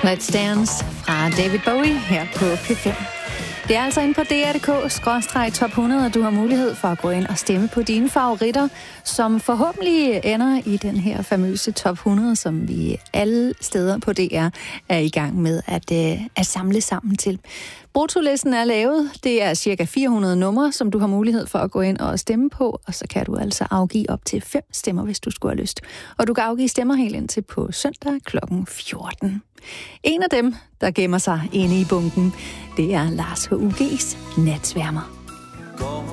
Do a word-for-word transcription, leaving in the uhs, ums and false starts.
Let's Dance fra David Bowie her på P fem. Det er altså inde på D R punktum D K skråstreg top hundrede, og du har mulighed for at gå ind og stemme på dine favoritter, som forhåbentlig ender i den her famøse top hundrede, som vi alle steder på D R er i gang med at, uh, at samle sammen til. Brutolisten er lavet. Det er cirka fire hundrede numre, som du har mulighed for at gå ind og stemme på, og så kan du altså afgive op til fem stemmer, hvis du skulle have lyst. Og du kan afgive stemmer helt indtil på søndag klokken fjorten. En af dem, der gemmer sig inde i bunken, det er Lars H U G's Natsværmer.